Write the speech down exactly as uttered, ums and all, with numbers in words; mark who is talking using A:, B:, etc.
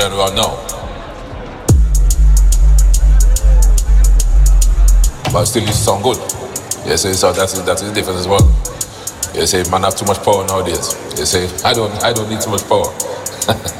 A: going around now. But still, it sound good. You see, so that's that's the difference as well. You see, man have too much power nowadays. You see, I don't I don't need too much power.